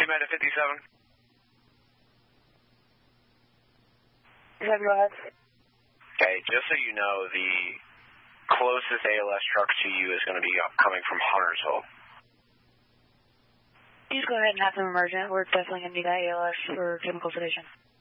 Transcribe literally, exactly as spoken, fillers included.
Med at fifty-seven. Go ahead. Okay, just so you know, the closest A L S truck to you is going to be coming from Hunter's Hope. Please go ahead and have them emergent. We're definitely going to need that A L S for chemical sedation.